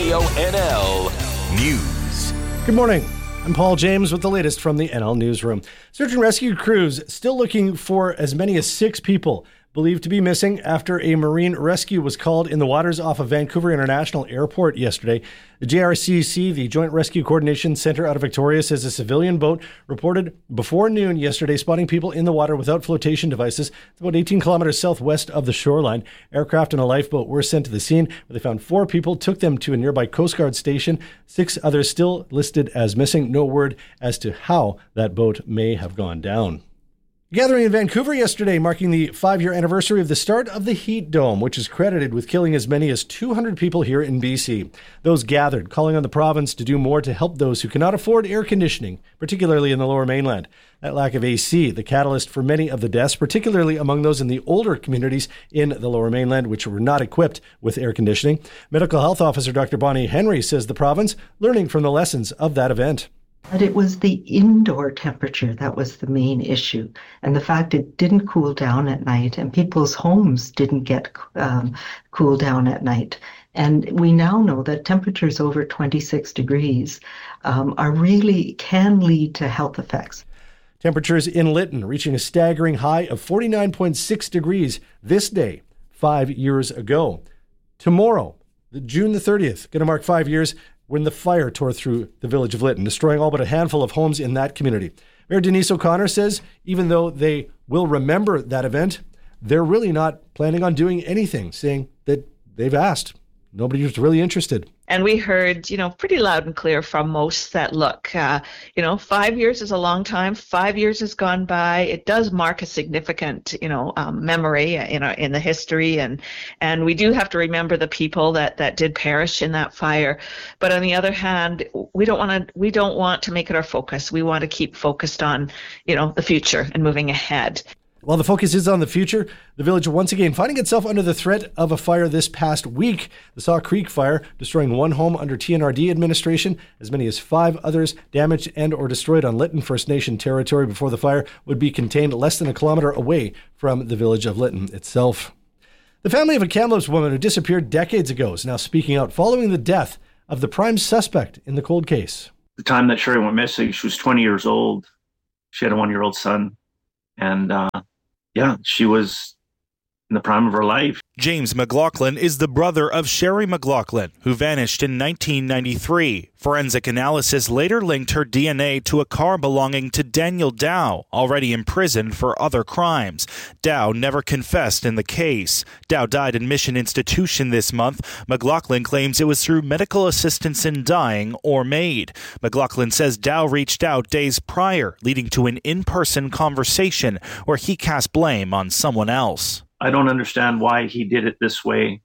Radio NL News. Good morning. I'm Paul James with the latest from the NL Newsroom. Search and rescue crews still looking for as many as 6 people believed to be missing after a marine rescue was called in the waters off of Vancouver International Airport yesterday. The JRCC, the Joint Rescue Coordination Center out of Victoria, says a civilian boat reported before noon yesterday spotting people in the water without flotation devices. It's about 18 kilometers southwest of the shoreline. Aircraft and a lifeboat were sent to the scene, where they found 4 people, took them to a nearby Coast Guard station. 6 others still listed as missing. No word as to how that boat may have gone down. Gathering in Vancouver yesterday, marking the 5-year anniversary of the start of the heat dome, which is credited with killing as many as 200 people here in BC. Those gathered, calling on the province to do more to help those who cannot afford air conditioning, particularly in the Lower Mainland. That lack of AC, the catalyst for many of the deaths, particularly among those in the older communities in the Lower Mainland, which were not equipped with air conditioning. Medical Health Officer Dr. Bonnie Henry says the province learning from the lessons of that event. But it was the indoor temperature that was the main issue. And the fact it didn't cool down at night and people's homes didn't get cool down at night. And we now know that temperatures over 26 degrees can lead to health effects. Temperatures in Lytton reaching a staggering high of 49.6 degrees this day 5 years ago. Tomorrow, June the 30th, going to mark 5 years when the fire tore through the village of Lytton, destroying all but a handful of homes in that community. Mayor Denise O'Connor says even though they will remember that event, they're really not planning on doing anything, saying that they've asked. Nobody was really interested. And we heard, pretty loud and clear from most that, look, 5 years is a long time. 5 years has gone by. It does mark a significant, memory in the history. And we do have to remember the people that did perish in that fire. But on the other hand, we don't want to make it our focus. We want to keep focused on, the future and moving ahead. While the focus is on the future, the village once again finding itself under the threat of a fire this past week. The Saw Creek fire destroying 1 home under TNRD administration. As many as 5 others damaged and or destroyed on Lytton First Nation territory before the fire would be contained less than a kilometer away from the village of Lytton itself. The family of a Kamloops woman who disappeared decades ago is now speaking out following the death of the prime suspect in the cold case. The time that Sherry went missing, she was 20 years old. She had a 1-year-old son. And she was in the prime of her life. James McLaughlin is the brother of Sherry McLaughlin, who vanished in 1993. Forensic analysis later linked her DNA to a car belonging to Daniel Dow, already imprisoned for other crimes. Dow never confessed in the case. Dow died in Mission Institution this month. McLaughlin claims it was through medical assistance in dying or MAID. McLaughlin says Dow reached out days prior, leading to an in-person conversation where he cast blame on someone else. I don't understand why he did it this way,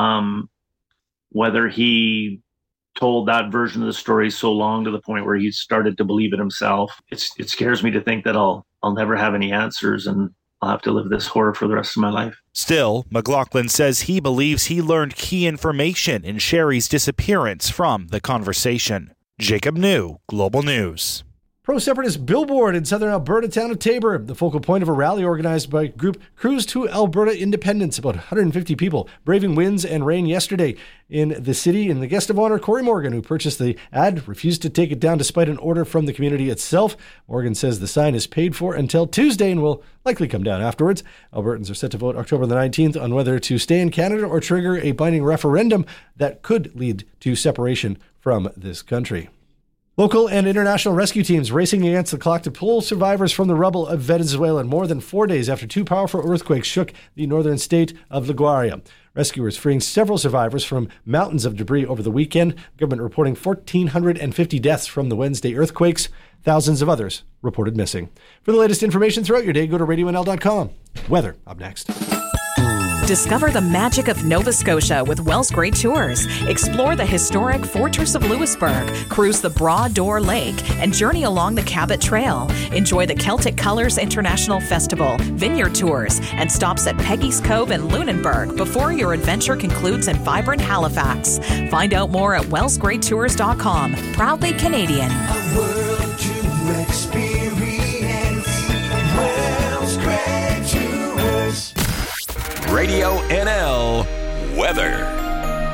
whether he told that version of the story so long to the point where he started to believe it himself. It scares me to think that I'll never have any answers and I'll have to live this horror for the rest of my life. Still, McLaughlin says he believes he learned key information in Sherry's disappearance from the conversation. Jacob New, Global News. Pro-separatist billboard in southern Alberta town of Taber, the focal point of a rally organized by group Cruise to Alberta Independence. About 150 people braving winds and rain yesterday in the city. And the guest of honor, Corey Morgan, who purchased the ad, refused to take it down despite an order from the community itself. Morgan says the sign is paid for until Tuesday and will likely come down afterwards. Albertans are set to vote October the 19th on whether to stay in Canada or trigger a binding referendum that could lead to separation from this country. Local and international rescue teams racing against the clock to pull survivors from the rubble of Venezuela more than 4 days after 2 powerful earthquakes shook the northern state of La Guaira. Rescuers freeing several survivors from mountains of debris over the weekend. Government reporting 1,450 deaths from the Wednesday earthquakes. Thousands of others reported missing. For the latest information throughout your day, go to radionl.com. Weather up next. Discover the magic of Nova Scotia with Wells Great Tours. Explore the historic Fortress of Louisbourg, cruise the Broad Door Lake, and journey along the Cabot Trail. Enjoy the Celtic Colors International Festival, vineyard tours, and stops at Peggy's Cove and Lunenburg before your adventure concludes in vibrant Halifax. Find out more at wellsgreattours.com. Proudly Canadian. A world to experience. Wells Great Tours. Radio NL weather.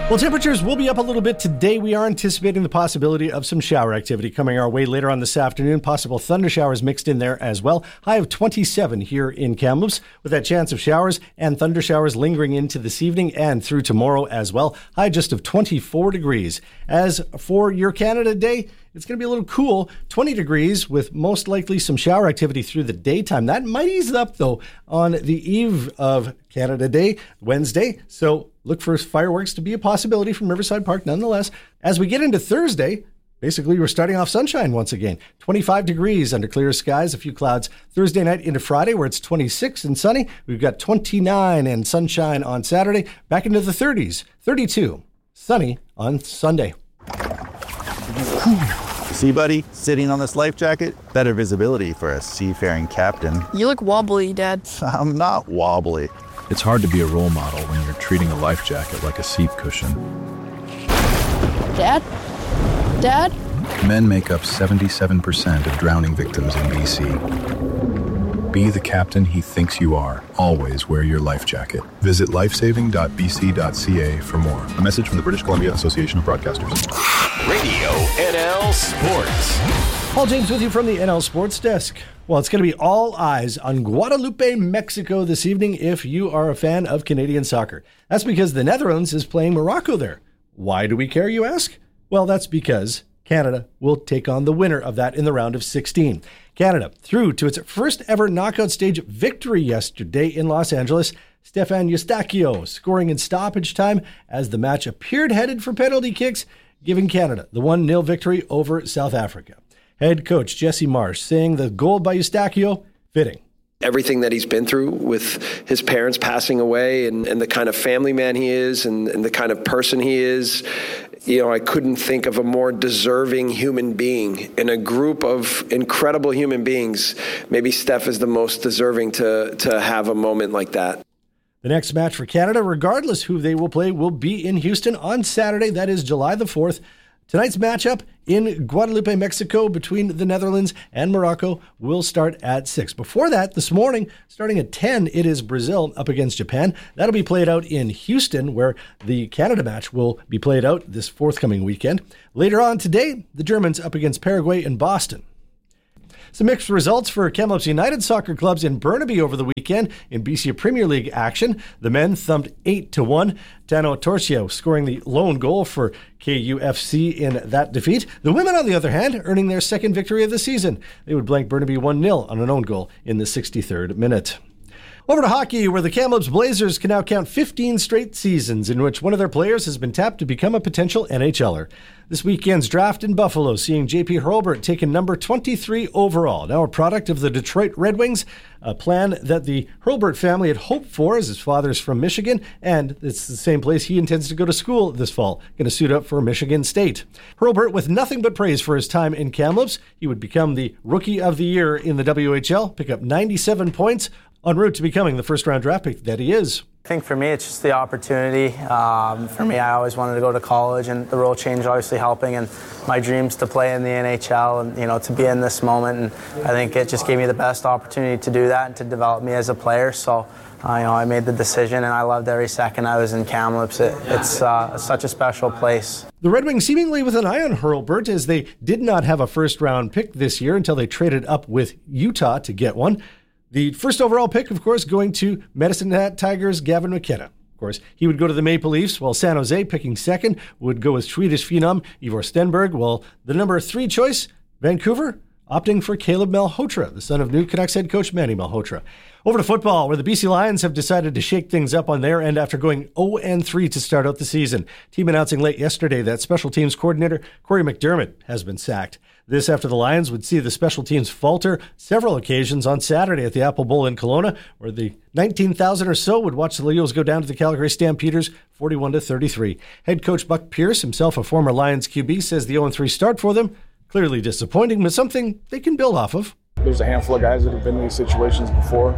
Well, temperatures will be up a little bit today. We are anticipating the possibility of some shower activity coming our way later on this afternoon. Possible thunder showers mixed in there as well. High of 27 here in Kamloops, with that chance of showers and thunder showers lingering into this evening and through tomorrow as well. High just of 24 degrees. As for your Canada Day, it's going to be a little cool, 20 degrees with most likely some shower activity through the daytime. That might ease up, though, on the eve of Canada Day, Wednesday. So look for fireworks to be a possibility from Riverside Park nonetheless. As we get into Thursday, basically we're starting off sunshine once again. 25 degrees under clear skies, a few clouds Thursday night into Friday where it's 26 and sunny. We've got 29 and sunshine on Saturday, back into the 30s, 32, sunny on Sunday. See, buddy, sitting on this life jacket, better visibility for a seafaring captain. You look wobbly, Dad. I'm not wobbly. It's hard to be a role model when you're treating a life jacket like a seat cushion. Dad? Dad? Men make up 77% of drowning victims in BC. Be the captain he thinks you are. Always wear your life jacket. Visit lifesaving.bc.ca for more. A message from the British Columbia Association of Broadcasters. Radio NL Sports. Paul James with you from the NL Sports Desk. Well, it's going to be all eyes on Guadalupe, Mexico this evening if you are a fan of Canadian soccer. That's because the Netherlands is playing Morocco there. Why do we care, you ask? Well, that's because Canada will take on the winner of that in the round of 16. Canada through to its first ever knockout stage victory yesterday in Los Angeles. Stefan Eustáquio scoring in stoppage time as the match appeared headed for penalty kicks, giving Canada the 1-0 victory over South Africa. Head coach Jesse Marsh saying the goal by Eustáquio, fitting. Everything that he's been through with his parents passing away and the kind of family man he is and the kind of person he is, you know, I couldn't think of a more deserving human being. In a group of incredible human beings, maybe Steph is the most deserving to have a moment like that. The next match for Canada, regardless who they will play, will be in Houston on Saturday. That is July the 4th. Tonight's matchup in Guadalupe, Mexico, between the Netherlands and Morocco will start at 6. Before that, this morning, starting at 10, it is Brazil up against Japan. That'll be played out in Houston, where the Canada match will be played out this forthcoming weekend. Later on today, the Germans up against Paraguay in Boston. Some mixed results for Kamloops United soccer clubs in Burnaby over the weekend in BC Premier League action. The men thumped 8-1. Tano Torcio scoring the lone goal for KUFC in that defeat. The women, on the other hand, earning their second victory of the season. They would blank Burnaby 1-0 on an own goal in the 63rd minute. Over to hockey, where the Kamloops Blazers can now count 15 straight seasons in which one of their players has been tapped to become a potential NHLer. This weekend's draft in Buffalo seeing J.P. Hurlburt taken number 23 overall, now a product of the Detroit Red Wings, a plan that the Hurlburt family had hoped for as his father's from Michigan, and it's the same place he intends to go to school this fall, going to suit up for Michigan State. Hurlburt with nothing but praise for his time in Kamloops. He would become the Rookie of the Year in the WHL, pick up 97 points, en route to becoming the first-round draft pick that he is. I think for me, it's just the opportunity. For me, I always wanted to go to college, and the role change obviously helping, and my dreams to play in the NHL and, you know, to be in this moment. And I think it just gave me the best opportunity to do that and to develop me as a player. So, I made the decision, and I loved every second I was in Kamloops. It's such a special place. The Red Wings seemingly with an eye on Hurlburt, as they did not have a first-round pick this year until they traded up with Utah to get one. The first overall pick, of course, going to Medicine Hat Tigers' Gavin McKenna. Of course, he would go to the Maple Leafs, while San Jose, picking second, would go with Swedish phenom Ivor Stenberg, while the number 3 choice, Vancouver, opting for Caleb Malhotra, the son of new Canucks head coach Manny Malhotra. Over to football, where the BC Lions have decided to shake things up on their end after going 0-3 to start out the season. Team announcing late yesterday that special teams coordinator Corey McDermott has been sacked. This after the Lions would see the special teams falter several occasions on Saturday at the Apple Bowl in Kelowna, where the 19,000 or so would watch the Eagles go down to the Calgary Stampeders 41-33. Head coach Buck Pierce, himself a former Lions QB, says the 0-3 start for them, clearly disappointing, but something they can build off of. There's a handful of guys that have been in these situations before.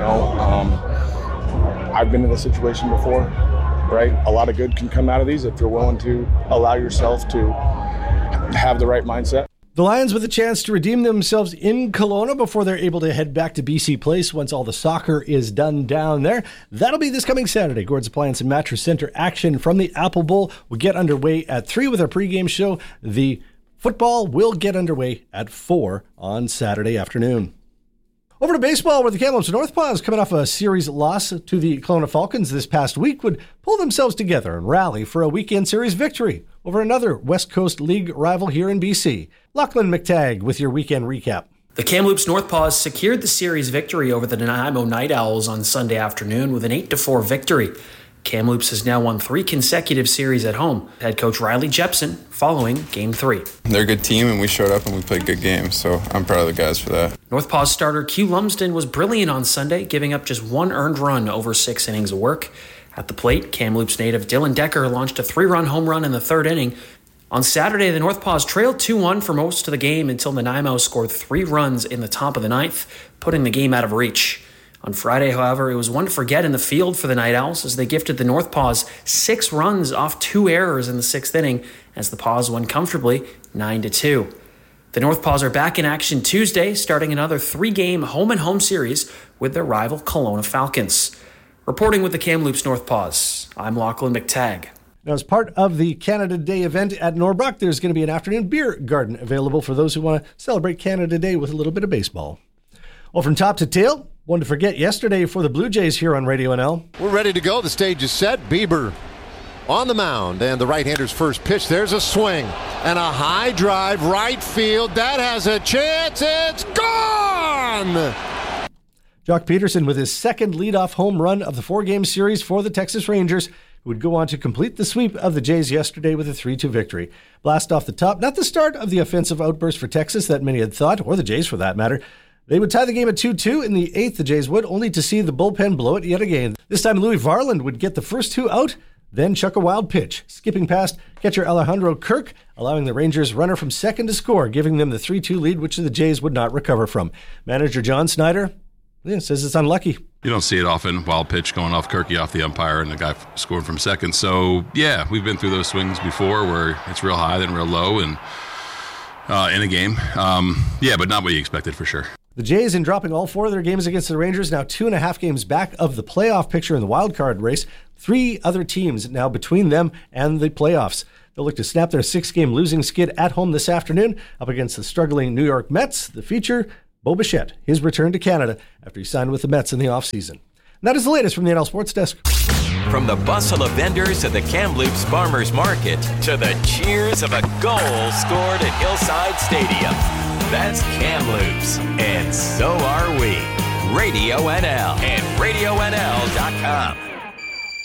I've been in this situation before, right? A lot of good can come out of these if you're willing to allow yourself to have the right mindset. The Lions with a chance to redeem themselves in Kelowna before they're able to head back to BC Place once all the soccer is done down there. That'll be this coming Saturday. Gord's Appliance and Mattress Center action from the Apple Bowl will get underway at 3 with our pregame show. The football will get underway at 4 on Saturday afternoon. Over to baseball, where the Kamloops Northpaws, coming off a series loss to the Kelowna Falcons this past week, would pull themselves together and rally for a weekend series victory over another West Coast League rival here in BC. Lachlan McTagg with your weekend recap. The Kamloops Northpaws secured the series victory over the Nanaimo Night Owls on Sunday afternoon with an 8-4 victory. Kamloops has now won 3 consecutive series at home. Head coach Riley Jepson following Game 3. They're a good team, and we showed up and we played good games, so I'm proud of the guys for that. Northpaws starter Q Lumsden was brilliant on Sunday, giving up just 1 earned run over 6 innings of work. At the plate, Kamloops native Dylan Decker launched a 3-run home run in the 3rd inning. On Saturday, the Northpaws trailed 2-1 for most of the game until Nanaimo scored 3 runs in the top of the 9th, putting the game out of reach. On Friday, however, it was one to forget in the field for the Night Owls as they gifted the Northpaws 6 runs off 2 errors in the 6th inning as the Paws won comfortably 9-2. The Northpaws are back in action Tuesday, starting another 3-game home-and-home series with their rival Kelowna Falcons. Reporting with the Kamloops Northpaws, I'm Lachlan McTagg. Now, as part of the Canada Day event at Norbrook, there's going to be an afternoon beer garden available for those who want to celebrate Canada Day with a little bit of baseball. Well, from top to tail, one to forget yesterday for the Blue Jays here on Radio NL. We're ready to go. The stage is set. Bieber on the mound, and the right-hander's first pitch. There's a swing and a high drive right field. That has a chance. It's gone! Jock Peterson with his second leadoff home run of the 4-game series for the Texas Rangers, who would go on to complete the sweep of the Jays yesterday with a 3-2 victory. Blast off the top, not the start of the offensive outburst for Texas that many had thought, or the Jays for that matter. They would tie the game at 2-2 in the 8th, the Jays would, only to see the bullpen blow it yet again. This time Louis Varland would get the first 2 out, then chuck a wild pitch, skipping past catcher Alejandro Kirk, allowing the Rangers runner from second to score, giving them the 3-2 lead, which the Jays would not recover from. Manager John Snyder says it's unlucky. You don't see it often, wild pitch going off Kirky off the umpire and the guy scoring from second. So, yeah, we've been through those swings before where it's real high, then real low and in a game. But not what you expected for sure. The Jays, in dropping all 4 of their games against the Rangers, now 2.5 games back of the playoff picture in the wild card race. 3 other teams now between them and the playoffs. They'll look to snap their 6-game losing skid at home this afternoon up against the struggling New York Mets. The feature, Bo Bichette, his return to Canada after he signed with the Mets in the offseason. And that is the latest from the NL Sports Desk. From the bustle of vendors at the Kamloops Farmers Market to the cheers of a goal scored at Hillside Stadium. That's Kamloops, and so are we. Radio NL and RadioNL.com.